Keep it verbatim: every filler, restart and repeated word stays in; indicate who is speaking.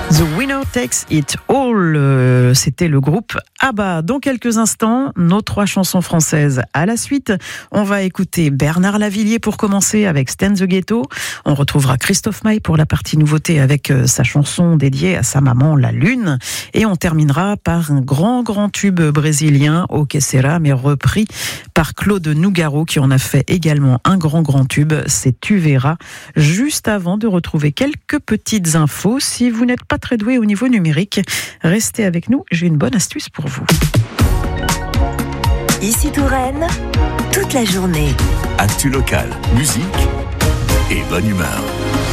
Speaker 1: The Winner Takes It All, euh, c'était le groupe ABBA. Dans quelques instants, nos trois chansons françaises à la suite. On va écouter Bernard Lavilliers pour commencer avec Stand the Ghetto. On retrouvera Christophe Maé pour la partie nouveauté avec euh, sa chanson dédiée à sa maman, La Lune. Et on terminera par un grand, grand tube brésilien, O Que Sera, mais repris par Claude Nougaro qui en a fait également un grand, grand tube. C'est Tu Verras. Juste avant de retrouver quelques petites infos, si vous n'êtes pas très doué au niveau numérique, restez avec nous, j'ai une bonne astuce pour vous.
Speaker 2: Ici Touraine, toute la journée.
Speaker 3: Actu local, musique et bonne humeur.